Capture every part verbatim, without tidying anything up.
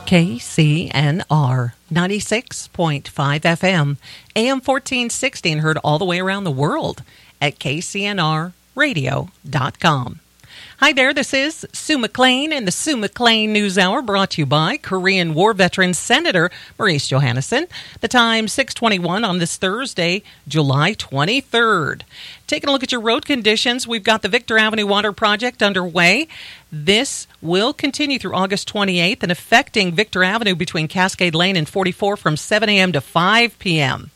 K C N R ninety-six point five F M, A M fourteen sixty, and heard all the way around the world at K C N R radio dot com. Hi there, this is Sue McLean and the Sue McLean News Hour, brought to you by Korean War veteran Senator Maurice Johannesson. The time six twenty-one on this Thursday, July twenty-third. Taking a look at your road conditions, we've got the Victor Avenue Water Project underway. This will continue through August twenty-eighth and affecting Victor Avenue between Cascade Lane and forty-four from seven a.m. to five p.m.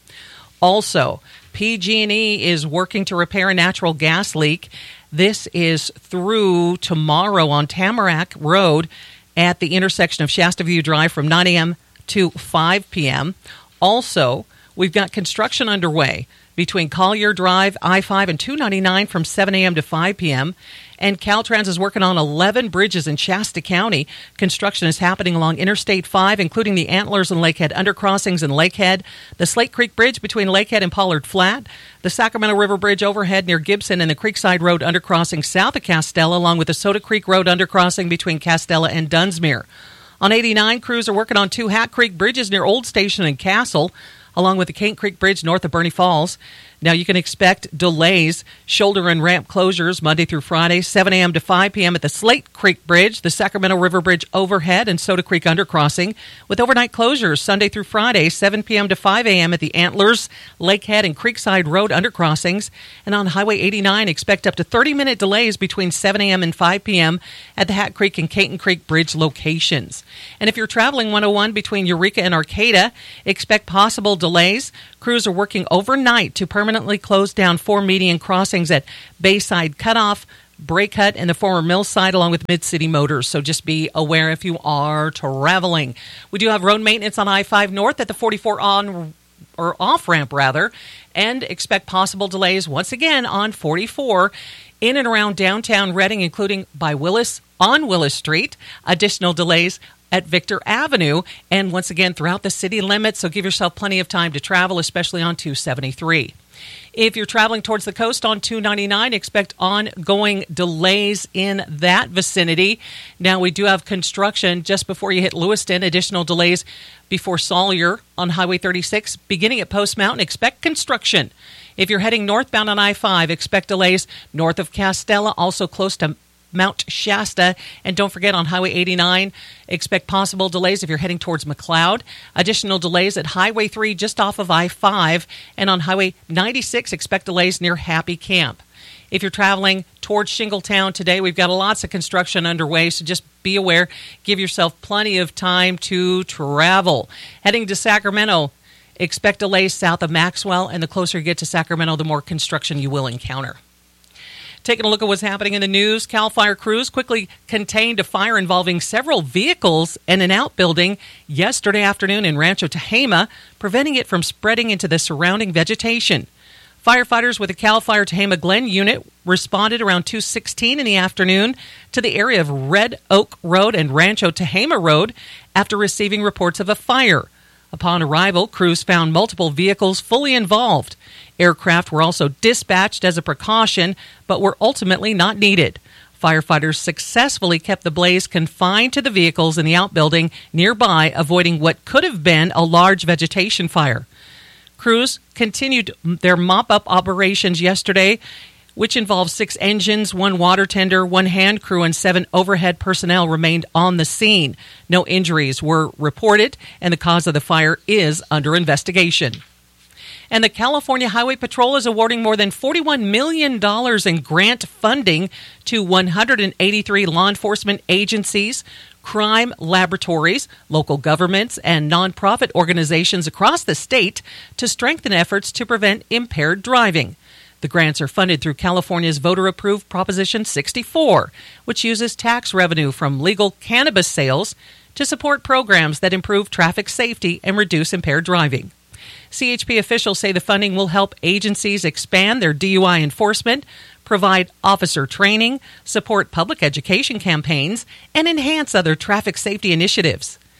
Also, P G and E is working to repair a natural gas leak. This is through tomorrow on Tamarack Road at the intersection of Shasta View Drive from nine a.m. to five p.m. Also, we've got construction underway between Collier Drive, I five, and two ninety-nine from seven a.m. to five p.m. And Caltrans is working on eleven bridges in Shasta County. Construction is happening along Interstate five, including the Antlers and Lakehead undercrossings in Lakehead, the Slate Creek Bridge between Lakehead and Pollard Flat, the Sacramento River Bridge overhead near Gibson, and the Creekside Road undercrossing south of Castella, along with the Soda Creek Road undercrossing between Castella and Dunsmuir. On eighty-nine, crews are working on two Hat Creek bridges near Old Station and Castle, along with the Cane Creek Bridge north of Bernie Falls. Now, you can expect delays, shoulder and ramp closures Monday through Friday, seven a.m. to five p.m. at the Slate Creek Bridge, the Sacramento River Bridge overhead, and Soda Creek undercrossing, with overnight closures Sunday through Friday, seven p.m. to five a.m. at the Antlers, Lakehead, and Creekside Road undercrossings. And on Highway eighty-nine, expect up to thirty-minute delays between seven a.m. and five p.m. at the Hat Creek and Caton Creek Bridge locations. And if you're traveling one oh one between Eureka and Arcata, expect possible delays. Crews are working overnight to permanently close down four median crossings at Bayside Cutoff, Break Hut, and the former Mill Side, along with Mid-City Motors. So just be aware if you are traveling. We do have road maintenance on I five North at the forty-four on or off ramp rather, and expect possible delays once again on forty-four in and around downtown Reading, including by Willis on Willis Street. Additional delays at Victor Avenue, and once again throughout the city limits, so give yourself plenty of time to travel, especially on two seventy-three. If you're traveling towards the coast on two ninety-nine, expect ongoing delays in that vicinity. Now, we do have construction just before you hit Lewiston, additional delays before Sawyer on Highway thirty-six. Beginning at Post Mountain, expect construction. If you're heading northbound on I five, expect delays north of Castella, also close to Mount Shasta. And don't forget, on Highway eighty-nine, expect possible delays if you're heading towards McLeod. Additional delays at Highway three just off of I five. And on Highway ninety-six, expect delays near Happy Camp. If you're traveling towards Shingletown today, we've got lots of construction underway, so just be aware. Give yourself plenty of time to travel. Heading to Sacramento, expect delays south of Maxwell, and the closer you get to Sacramento, the more construction you will encounter. Taking a look at what's happening in the news, CAL FIRE crews quickly contained a fire involving several vehicles and an outbuilding yesterday afternoon in Rancho Tehama, preventing it from spreading into the surrounding vegetation. Firefighters with the CAL FIRE Tehama Glen unit responded around two sixteen in the afternoon to the area of Red Oak Road and Rancho Tehama Road after receiving reports of a fire. Upon arrival, crews found multiple vehicles fully involved. Aircraft were also dispatched as a precaution, but were ultimately not needed. Firefighters successfully kept the blaze confined to the vehicles in the outbuilding nearby, avoiding what could have been a large vegetation fire. Crews continued their mop-up operations yesterday, which involved six engines, one water tender, one hand crew, and seven overhead personnel remained on the scene. No injuries were reported, and the cause of the fire is under investigation. And the California Highway Patrol is awarding more than forty-one million dollars in grant funding to one hundred eighty-three law enforcement agencies, crime laboratories, local governments, and nonprofit organizations across the state to strengthen efforts to prevent impaired driving. The grants are funded through California's voter-approved Proposition sixty-four, which uses tax revenue from legal cannabis sales to support programs that improve traffic safety and reduce impaired driving. C H P officials say the funding will help agencies expand their D U I enforcement, provide officer training, support public education campaigns, and enhance other traffic safety initiatives.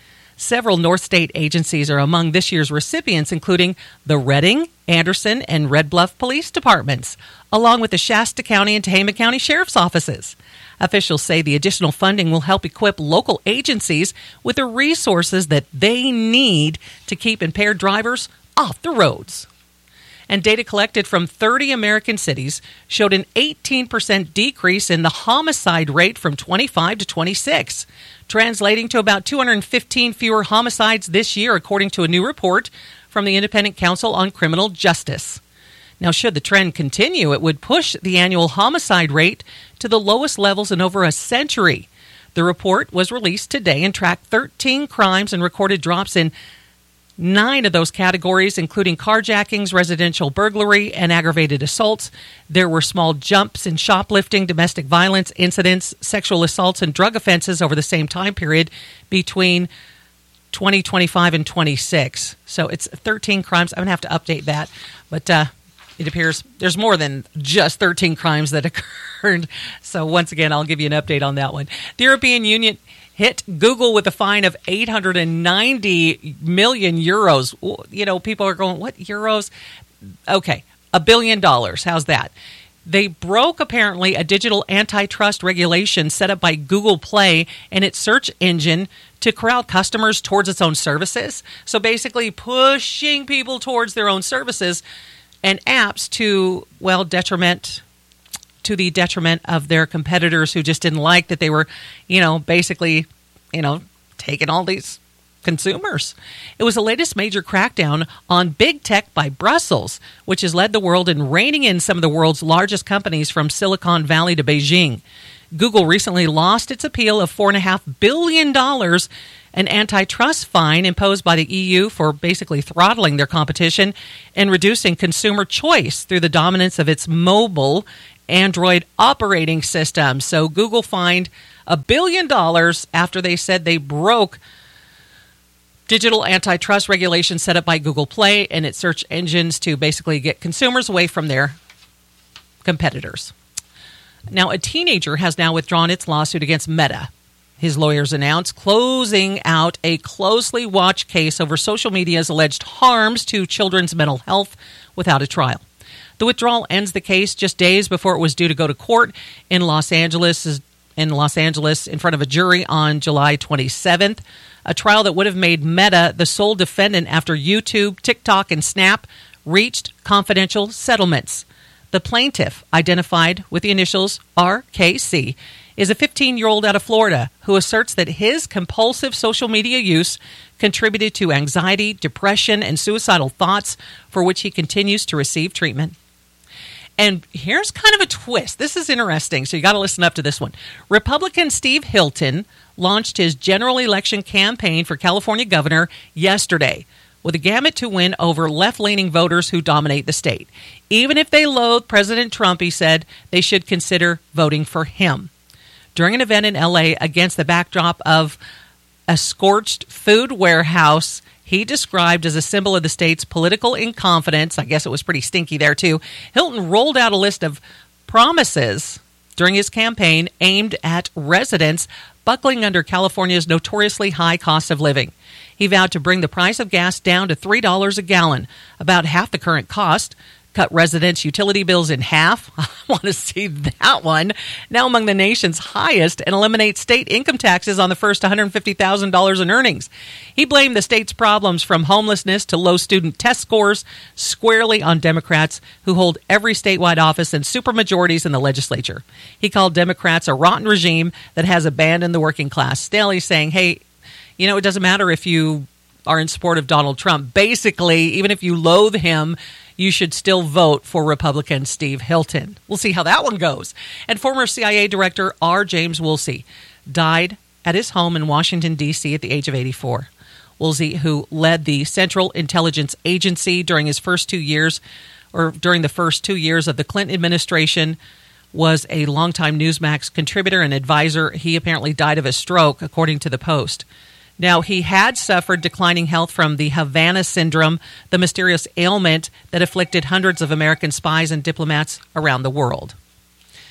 Several North State agencies are among this year's recipients, including the Redding, Anderson, and Red Bluff Police Departments, along with the Shasta County and Tehama County Sheriff's Offices. Officials say the additional funding will help equip local agencies with the resources that they need to keep impaired drivers off the roads. And data collected from thirty American cities showed an eighteen percent decrease in the homicide rate from twenty-five to twenty-six, translating to about two hundred fifteen fewer homicides this year, according to a new report from the Independent Council on Criminal Justice. Now, should the trend continue, it would push the annual homicide rate to the lowest levels in over a century. The report was released today and tracked thirteen crimes and recorded drops in nine of those categories, including carjackings, residential burglary, and aggravated assaults. There were small jumps in shoplifting, domestic violence incidents, sexual assaults, and drug offenses over the same time period between twenty twenty-five and twenty-six. So it's thirteen crimes. I'm going to have to update that. But uh, it appears there's more than just thirteen crimes that occurred. So once again, I'll give you an update on that one. The European Union hit Google with a fine of eight hundred ninety million euros. You know, people are going, what, euros? Okay, a billion dollars. How's that? They broke, apparently, a digital antitrust regulation set up by Google Play and its search engine to corral customers towards its own services. So basically pushing people towards their own services and apps to, well, detriment to the detriment of their competitors who just didn't like that they were, you know, basically, you know, taking all these consumers. It was the latest major crackdown on big tech by Brussels, which has led the world in reining in some of the world's largest companies from Silicon Valley to Beijing. Google recently lost its appeal of four point five billion dollars, an antitrust fine imposed by the E U for basically throttling their competition and reducing consumer choice through the dominance of its mobile Android operating system. So Google fined a billion dollars after they said they broke digital antitrust regulations set up by Google Play and its search engines to basically get consumers away from their competitors. Now, a teenager has now withdrawn its lawsuit against Meta. His lawyers announced closing out a closely watched case over social media's alleged harms to children's mental health without a trial. The withdrawal ends the case just days before it was due to go to court in Los Angeles, in Los Angeles in front of a jury on July twenty-seventh, a trial that would have made Meta the sole defendant after YouTube, TikTok, and Snap reached confidential settlements. The plaintiff, identified with the initials R K C, is a fifteen-year-old out of Florida who asserts that his compulsive social media use contributed to anxiety, depression, and suicidal thoughts, for which he continues to receive treatment. And here's kind of a twist. This is interesting, so you got to listen up to this one. Republican Steve Hilton launched his general election campaign for California governor yesterday with a gamut to win over left-leaning voters who dominate the state. Even if they loathe President Trump, he said, they should consider voting for him. During an event in L A against the backdrop of a scorched food warehouse he described as a symbol of the state's political incompetence, I guess it was pretty stinky there too, Hilton rolled out a list of promises during his campaign aimed at residents buckling under California's notoriously high cost of living. He vowed to bring the price of gas down to three dollars a gallon, about half the current cost, cut residents' utility bills in half. I want to see that one. Now among the nation's highest, and eliminate state income taxes on the first one hundred fifty thousand dollars in earnings. He blamed the state's problems from homelessness to low student test scores squarely on Democrats who hold every statewide office and supermajorities in the legislature. He called Democrats a rotten regime that has abandoned the working class. Still, he's saying, hey, you know, it doesn't matter if you are in support of Donald Trump. Basically, even if you loathe him, you should still vote for Republican Steve Hilton. We'll see how that one goes. And former C I A Director R. James Woolsey died at his home in Washington, D C at the age of eighty-four. Woolsey, who led the Central Intelligence Agency during his first two years, or during the first two years of the Clinton administration, was a longtime Newsmax contributor and advisor. He apparently died of a stroke, according to the Post. Now, he had suffered declining health from the Havana syndrome, the mysterious ailment that afflicted hundreds of American spies and diplomats around the world.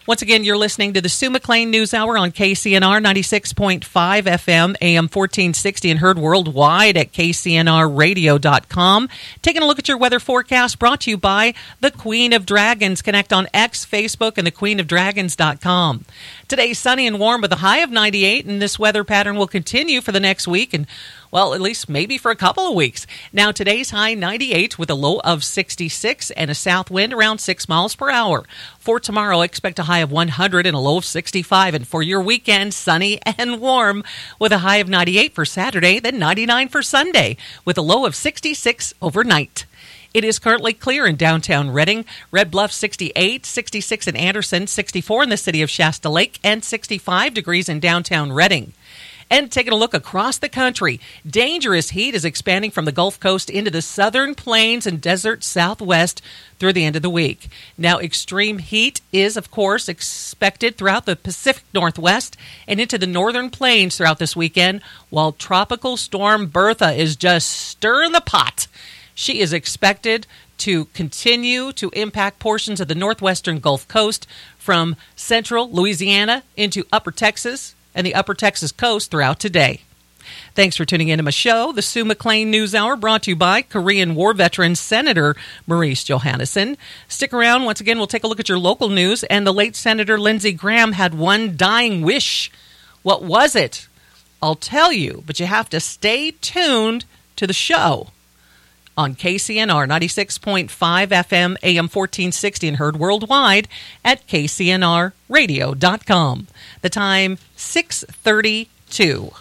Once again, you're listening to the Sue McLean News Hour on K C N R ninety-six point five F M, A M fourteen sixty, and heard worldwide at K C N R radio dot com. Taking a look at your weather forecast brought to you by the Queen of Dragons. Connect on X, Facebook, and the queen of dragons dot com. Today's sunny and warm with a high of ninety-eight, and this weather pattern will continue for the next week and, well, at least maybe for a couple of weeks. Now, today's high ninety-eight with a low of sixty-six and a south wind around six miles per hour. For tomorrow, expect a high of one hundred and a low of sixty-five. And for your weekend, sunny and warm with a high of ninety-eight for Saturday, then ninety-nine for Sunday with a low of sixty-six overnight. It is currently clear in downtown Reading. Red Bluff sixty-eight, sixty-six in Anderson, sixty-four in the city of Shasta Lake, and sixty-five degrees in downtown Reading. And taking a look across the country, dangerous heat is expanding from the Gulf Coast into the southern plains and desert southwest through the end of the week. Now, extreme heat is, of course, expected throughout the Pacific Northwest and into the northern plains throughout this weekend, while Tropical Storm Bertha is just stirring the pot. She is expected to continue to impact portions of the northwestern Gulf Coast from central Louisiana into upper Texas and the upper Texas coast throughout today. Thanks for tuning into my show, the Sue McLean News Hour, brought to you by Korean War veteran Senator Maurice Johannesson. Stick around. Once again, we'll take a look at your local news. And the late Senator Lindsey Graham had one dying wish. What was it? I'll tell you, but you have to stay tuned to the show on K C N R ninety-six point five F M, A M fourteen sixty, and heard worldwide at K C N R radio dot com. The time, six thirty-two.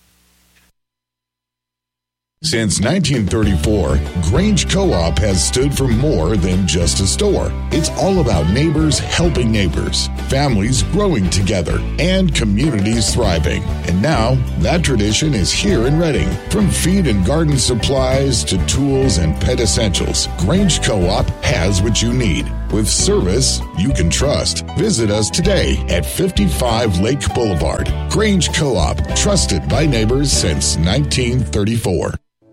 Since nineteen thirty-four, Grange Co-op has stood for more than just a store. It's all about neighbors helping neighbors, families growing together, and communities thriving. And now, that tradition is here in Reading. From feed and garden supplies to tools and pet essentials, Grange Co-op has what you need. With service you can trust. Visit us today at fifty-five Lake Boulevard. Grange Co-op, trusted by neighbors since nineteen thirty-four.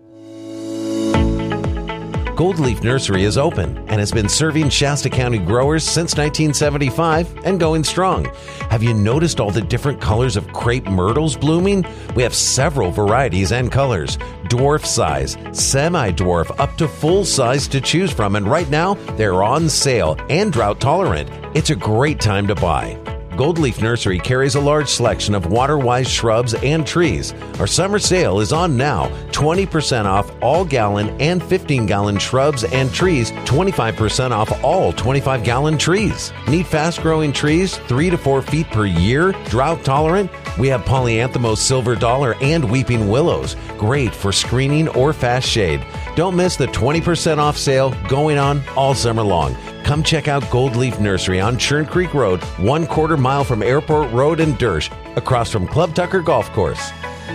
Gold Leaf Nursery is open and has been serving Shasta County growers since nineteen seventy-five and going strong. Have you noticed all the different colors of crepe myrtles blooming? We have several varieties and colors, dwarf size, semi-dwarf, up to full size to choose from, and right now they're on sale and drought tolerant. It's a great time to buy. Gold Leaf Nursery carries a large selection of water-wise shrubs and trees. Our summer sale is on now. twenty percent off all gallon and fifteen gallon shrubs and trees. twenty-five percent off all twenty-five gallon trees. Need fast-growing trees, three to four feet per year, drought tolerant? We have Polyanthemos silver dollar and weeping willows. Great for screening or fast shade. Don't miss the twenty percent off sale going on all summer long. Come check out Gold Leaf Nursery on Churn Creek Road, one quarter mile from Airport Road in Dersh, across from Club Tucker Golf Course.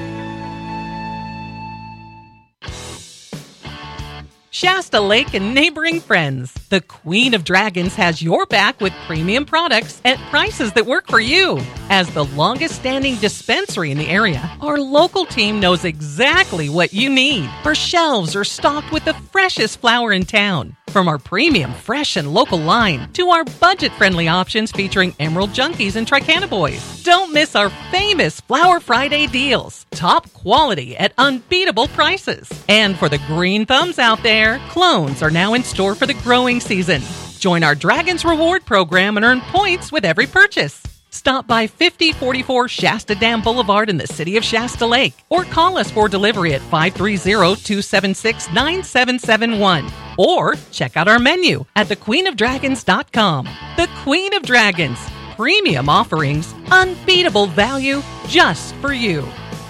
Shasta Lake and neighboring friends, the Queen of Dragons has your back with premium products at prices that work for you. As the longest-standing dispensary in the area, our local team knows exactly what you need. Our shelves are stocked with the freshest flower in town. From our premium, fresh, and local line to our budget-friendly options featuring Emerald Junkies and Tricana Boys. Don't miss our famous Flower Friday deals. Top quality at unbeatable prices. And for the green thumbs out there, clones are now in store for the growing season. Join our Dragons Reward program and earn points with every purchase. Stop by fifty forty-four Shasta Dam Boulevard in the city of Shasta Lake or call us for delivery at five three zero, two seven six, nine seven seven one or check out our menu at the queen of dragons dot com. The Queen of Dragons. Premium offerings, unbeatable value just for you.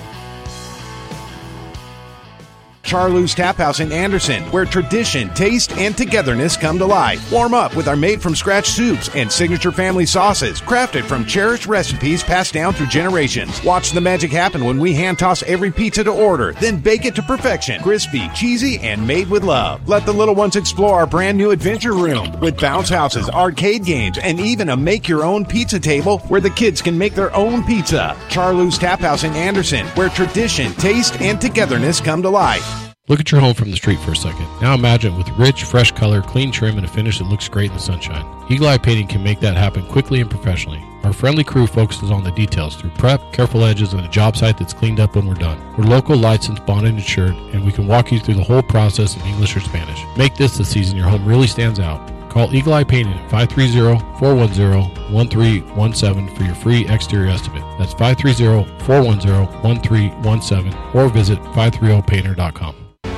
Charlou's Tap House in Anderson, where tradition, taste, and togetherness come to life. Warm up with our made-from-scratch soups and signature family sauces, crafted from cherished recipes passed down through generations. Watch the magic happen when we hand-toss every pizza to order, then bake it to perfection. Crispy, cheesy, and made with love. Let the little ones explore our brand-new adventure room with bounce houses, arcade games, and even a make-your-own pizza table where the kids can make their own pizza. Charlou's Tap House in Anderson, where tradition, taste, and togetherness come to life. Look at your home from the street for a second. Now imagine it with rich, fresh color, clean trim, and a finish that looks great in the sunshine. Eagle Eye Painting can make that happen quickly and professionally. Our friendly crew focuses on the details through prep, careful edges, and a job site that's cleaned up when we're done. We're local, licensed, bonded, and insured, and we can walk you through the whole process in English or Spanish. Make this the season your home really stands out. Call Eagle Eye Painting at five three zero, four one zero, one three one seven for your free exterior estimate. That's five three zero, four one zero, one three one seven or visit five three zero painter dot com.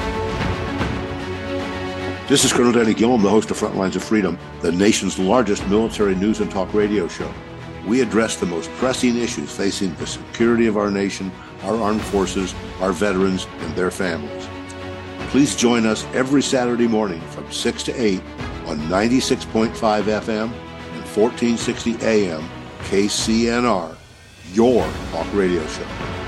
This is Colonel Danny Gillum, the host of Frontlines of Freedom, the nation's largest military news and talk radio show. We address the most pressing issues facing the security of our nation, our armed forces, our veterans, and their families. Please join us every Saturday morning from six to eight on ninety-six point five F M and fourteen sixty A M K C N R, your talk radio show.